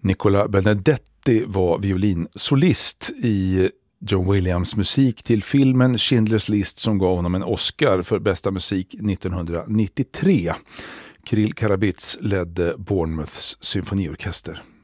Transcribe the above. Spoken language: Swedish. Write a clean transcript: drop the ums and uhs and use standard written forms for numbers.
Nicola Benedetti var violinsolist i John Williams musik till filmen Schindler's List som gav honom en Oscar för bästa musik 1993. Kirill Karabits ledde Bournemouths symfoniorkester.